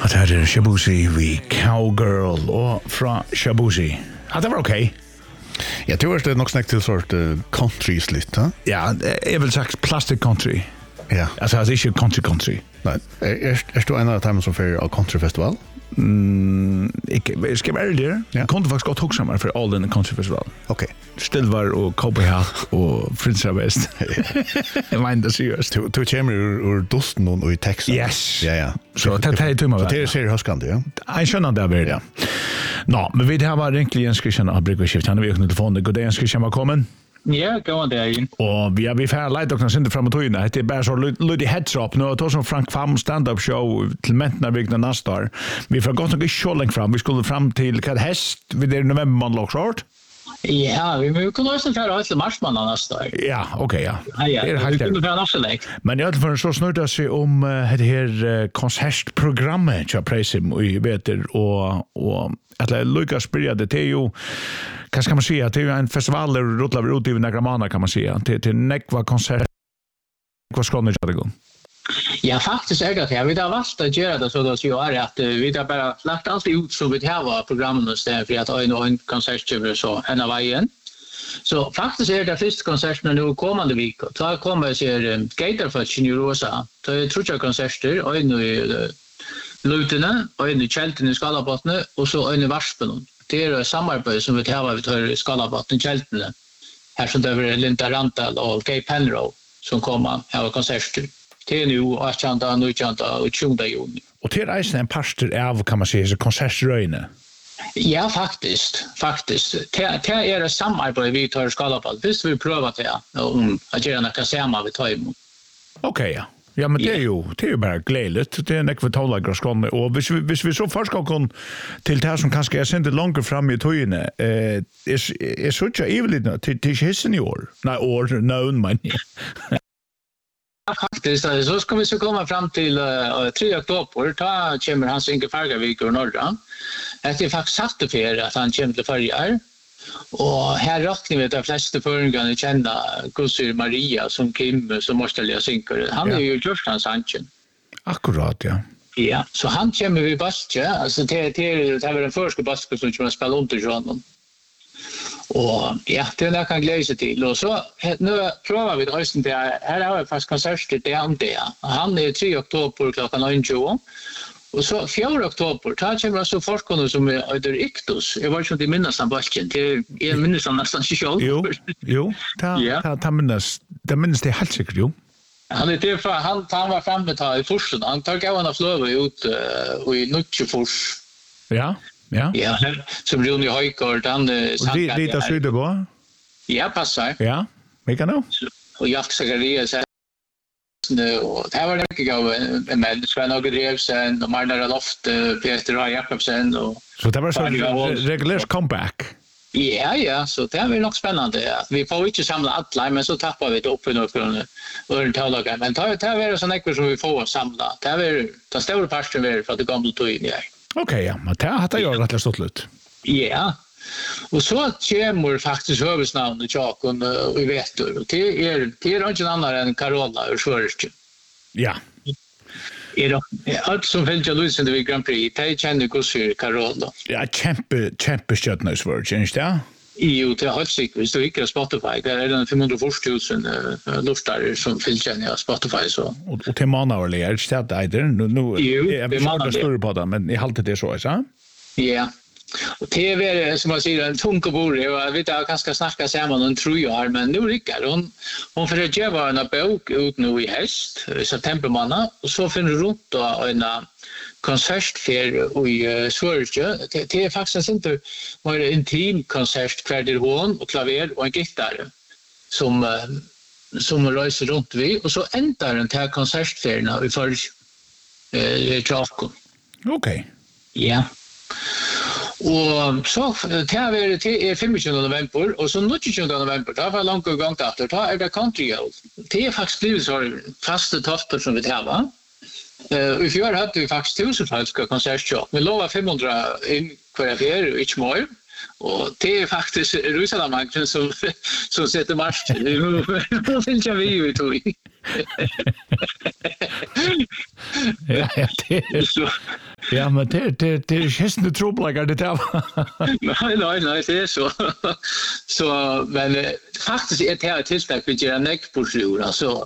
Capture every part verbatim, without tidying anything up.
det här är Shabuzi vi Cowgirl och från Shabuzi. Ja, det var okej. Jag tror att det är nog snäckt till sort uh, country-slitt, ha? Ja, det är väl sagt plastic country. Ja. Alltså, det är inte country country. Nej, är, är, är du en av de som för countryfestival? Mm, jag ska vara ärlig. Ja. Jag kunde faktiskt gott huxa mig för all den countryfestival. Okej. Stillvar och Cowboy Hat och Prince of West. Jag menar det seriöst. Du, du kommer ur, ur Dusten och i Texas. Yes. Ja, ja. Så det är tumma. Så det är seriöskande, ja. En skönande där blir det. Nå, men vi har varit egentligen Jens Christian och Bryggerskift. Han har vi öppnat telefonen. God dag, Jens Christian, var kommen. Ja, god dag. Og vi har vi færre leit og ikke fram og tøyene. Det er bare så lydig heads up. Nå er det som Frank Fam stand-up show til mentene vikene neste år. Vi får godt nok ikke så lengt fram. Vi skulle fram til hva hest ved det november man lagt short. Ja, vi må kunne også fære til marsmannen neste år. Ja, ok, ja. Ja, ja, Det er vi helt kunne det. fære neste lek. Men i alle fall så snurte seg om uh, det her uh, konsertprogrammet til Preisim og i Veter og, og at jeg lykkes spyrja det til jo vad ska man säga, det är ju en festival där rullar ut i några månader kan man säga. Till till nekva konsert. Vad ska ni göra då? Ja, faktiskt är det att vi har valt att göra det så att jag är att vi har bara lagt allt ut så vi har programmen och stället för att ha en, en konsert så en av vägen. Så faktiskt är det första konserten nu kommande vecka. Då kommer ser Gatorfest i Rosa. Då är tror jag konserter och en i Lutene och en i Kälten i Skalabottne och så en i Varspen. Det är ett samarbete som vi har vid hör Skalabotten i Kälten. Här som det är Linda Rantal och Gay Penroe som kommer ha konserter. Det är nu åttionde, nittonde och tjugonde juni. Och till reisen en pastor av kan man säga så konsertröjne. Ja, faktiskt. Faktiskt. Det, det är ett samarbete vi tar Skalabotten. Visst vi prövat det om att göra något samma vi tar emot. Okej, ja. Ja, men det är ju det är ju bara glädligt. Det är en ekvatola graskonne och hvis vi hvis vi så först ska kon till det som kanske är sent långt fram i tojene. Eh är är så tjå eveligt till till hissen i år. Nej, år known man. Faktiskt så ska vi så komma fram till uh, tredje oktober. Ta kommer hans Inge Fargavik ur norra. Det är faktiskt satt för att han kommer till förjar. Och här räknar vi att de flesta förringarna känna Gussir Maria som Kim som måste läsa synker. Han är ju just hans Sanchen. Akkurat, ja. Ja, så han kommer vi bastja. Alltså det det det var den första bastja som kommer spela under honom. Och ja, det är kan glädja sig till. Och så nu provar vi det där. Här har vi fast konsert det är det. Han är tredje oktober klockan nio. Och så fjärde oktober, tar jag alltså forskarna som är öder Iktus. Jag var ju inte minnas han balken. Det är minnas han nästan själv. Jo, jo. Ta ta ta minnas. Det minns det helt säkert jo. Han är det för han han var framme ta i forsen. Han tar gå av flöva ut och i Nutchefors. Ja, ja. Ja, som Ronny Höjkort han sa. Det det där skulle gå. Ja, passar. Ja. Vilka nu? Och Jack Zacharias och det var mycket gav med Sven Åge Drevsen och Marna Loft, Peter A. Jakobsen och så det var så regular comeback. Ja, ja, så det är väl nog spännande att vi får inte samla alla men så tappar vi det upp i några örontalar men ta ta vara så mycket som vi får samla. Det är det stora parten är för att det gamla tog in här. Okej, ja, men det har det gjort rätt stort lut. Ja. Och så kommer faktiskt huvudnamnet Jakon och vi vet det. Det är det är inte annan än Carola ur Sverige. Ja. Är det allt som fällt jag Louis i Grand Prix. Det känner Gussir Carola. Ja, kämpe kämpe stjärna i Sverige, inte det? Jo, det har sig. Hvis du ikke har Spotify, det er den femhundrafyrtio tusen uh, luftar som fylkjenner Spotify. Så. Og, og til månedlig, er det ikke det eider? Nu, nu, jo, jeg det er månedlig. Større på det, men jeg halte det så, ikke? Ja, og T V er, som man sier, en tung og bor. Jeg vet jeg kanskje snakka sammen om tro jeg har, men nu rikker hun. Hun får gjøre en bok ut nå i høst, i septembermåned, og så finner hun rundt en konsertfer i uh, Sverige. Det, det är faktiskt inte en intim konsert kvar där hon och klaver och en gitarr som uh, som reser runt vi och så ändar den här konsertferna i för eh Jakon. Okej. Ja. Och så det är det är femtonde november och så nittonde november då var långt gång efter då är det country. Det är faktiskt blivit så fasta tofter som vi har va. Uh, I fjör hade vi faktiskt tusentals konserter. Vi lovar femhundra in kvar each more. Och det är faktiskt Jerusalem som som sätter marsch. Nu vill jag vi ju tog. Ja, det är så Ja, men det det det är hästne trubbelagar det där. Nej, nej, nej, det är så. Så men eh, faktiskt är det här tillstånd vi gör neckpulsur alltså.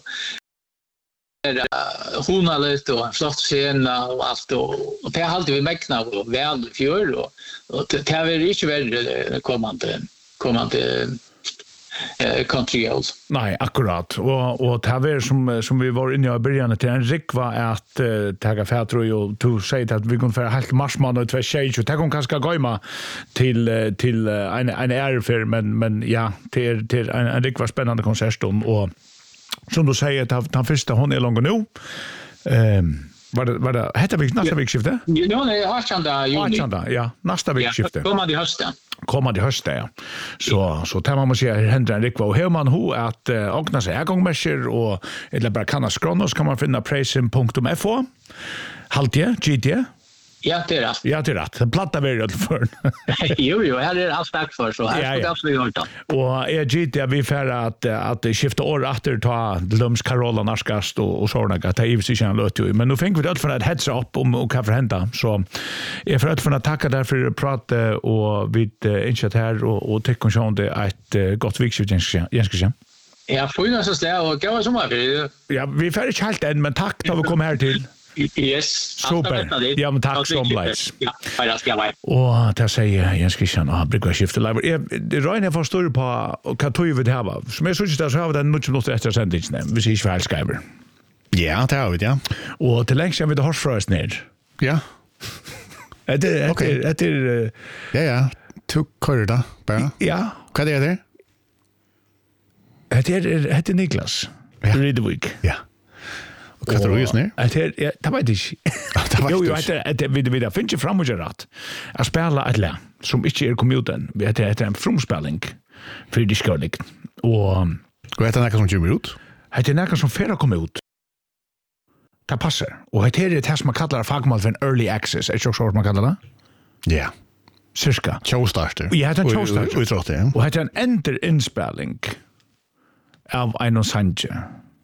Hon har lite och flott scena och allt och det har alltid vi mäkna och väl fjör och och det har vi inte väl kommande kommande eh controls. Nej, akkurat. Och och det här som som vi var inne i början till en rik var att uh, ta fätro och to säga att vi kan få helt marsman och två tjej och ta kan kanske gå till till en en ärför men men ja, till till en, en rik var spännande konsert och som du säger att den första hon är lång nu. Ehm var det var det heter vi nästa veckskifte? Ja, nej, artjanda juni. Artjanda, ja, nästa veckskifte. Ja, kommer det hösten. Kommer det hösten, ja. Så så tar man måste säga händer en rikva och hur man ho att uh, åkna sig ägångmässor och eller bara kan skråna så kan man finna prisen punkt f o. Haltje, G T. Ja, det är rätt. Ja, det är rätt. Den platta vi är för. Jo, jo, här är allt tack för så här ja, ska ja. absolut göra det. Och är G T vi för att att skifta år efter ta Lums Carola Narskast och och såna att det är ju sig en löt ju men nu fick vi det för att heads up om och kan förhända så är för att för att tacka därför prata och vi insatt här och och tycker kanske det ett gott vikskift Jens. Ja, får så stä och gå som var det. Ja, vi får inte helt än men tack då vi kommer här till. Yes. Super. Ja, men tack så mycket. Ja, bara ska jag. Och där säger Jens Christian och brukar skifta live. Det Ryan får stå på och kan ta över det här va. Som jag såg så har vi den mycket något extra sändningen. Vi ser väl skriver. Ja, det har vi, ja. Och till länge vi det har först ner. Ja. Är det Okej. det är Ja, ja. Tu korda bara. ja. Vad är det? Det är det är Niklas. Rydvik. Ja. Och vad tror du just nu? Det är det var det. Jo, jo, det det vi vi där finns ju fram och rätt. Jag spelar ett lä som inte är kommunen. Vi heter heter en frumspelning för det ska det. Och Vad heter det som kommer ut? det är något som färra kommer ut. Det passar. Och det är det som man kallar fagmål för en early access. Är det så som man kallar det? Ja. Cirka. Showstarter. Ja, det är en showstarter. Och tror det. Och det är en enter-inspelning av en sanje.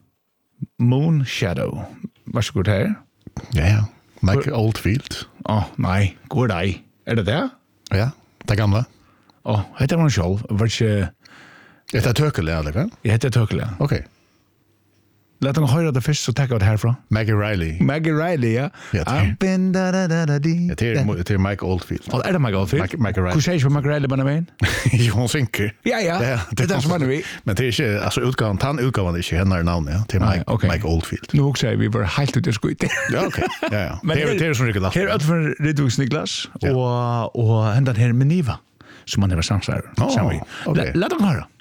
Moon Shadow. Varsågod här. Ja, ja. Mike Oldfield. Åh, oh, nej. Går det? Är det det? Ja, det gamla. Åh, oh, heter man själv. Vart Är det tökele eller vad? jag heter Tökle. Okej. Låt dem höra det först så tackar jag det härifrån. Maggie Riley. Maggie Riley, ja. Ja, det är- I've been da da da da di. Ja, det är det är Mike Oldfield. Och är det Maggie Oldfield? Mike- Maggie Riley. Hur säger du Maggie Riley på den Jo, hon synker. Ja, ja. Det är det som är vi. Men det är inte, alltså utgåvan, han utgåvan är inte hennar namn, ja. Det är Nej, Mike, okej. Mike Oldfield. Nu också är vi bara helt ute i skit. Ja, okej. Ja, ja. Men Det är det är som riktigt last. Här är för Rydviks Niklas Ja. och och ända här med Niva som man har samsar. Åh, Samma. okej. Låt dem höra.